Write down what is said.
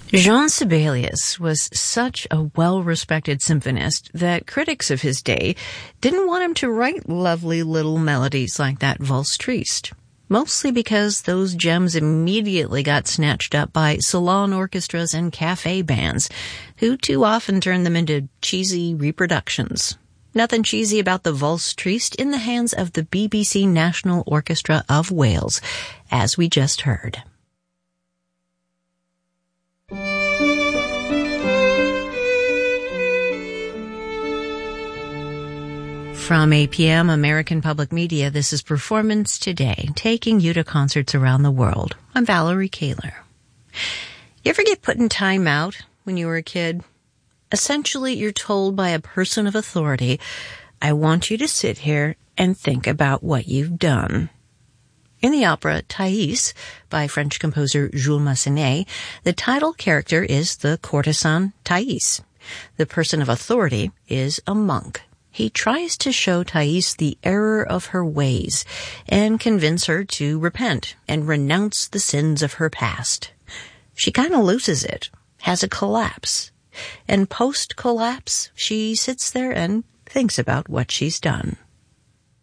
Jean Sibelius was such a well-respected symphonist that critics of his day didn't want him to write lovely little melodies like that Valse Triste, mostly because those gems immediately got snatched up by salon orchestras and cafe bands, who too often turned them into cheesy reproductions. Nothing cheesy about the Valse Triste in the hands of the BBC National Orchestra of Wales, as we just heard. From APM, American Public Media, this is Performance Today, taking you to concerts around the world. I'm Valerie Kaler. You ever get put in time out when you were a kid? Essentially, you're told by a person of authority, I want you to sit here and think about what you've done. In the opera Thais, by French composer Jules Massenet, the title character is the courtesan Thais. The person of authority is a monk. He tries to show Thais the error of her ways and convince her to repent and renounce the sins of her past. She kind of loses it, has a collapse. And post-collapse, she sits there and thinks about what she's done.